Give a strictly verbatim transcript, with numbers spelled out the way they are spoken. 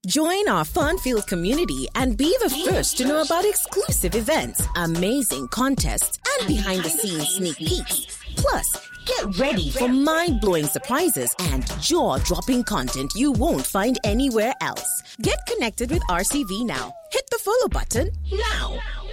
Join our fun-filled community and be the first to know about exclusive events, amazing contests, and behind-the-scenes sneak peeks. Plus, get ready for mind-blowing surprises and jaw-dropping content you won't find anywhere else. Get connected with R C V now. Hit the follow button now.